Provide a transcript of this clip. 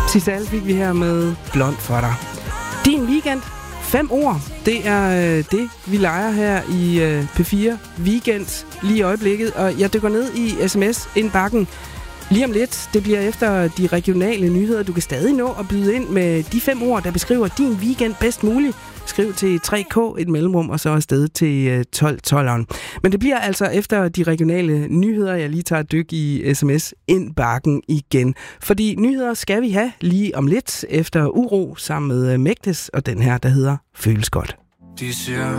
Sisal fik vi her med Blond for dig. Din weekend, 5 ord. Det er det, vi leger her i P4 Weekend lige i øjeblikket. Og jeg dykker ned i sms-indbakken lige om lidt. Det bliver efter de regionale nyheder. Du kan stadig nå at byde ind med de 5 ord, der beskriver din weekend bedst muligt. Skriv til 3K et mellemrum, og så afsted til 1212'eren. Men det bliver altså efter de regionale nyheder, jeg lige tager et dyk i sms-indbakken igen. Fordi nyheder skal vi have lige om lidt efter Uro sammen med Mægtes, og den her, der hedder Føles godt. De siger,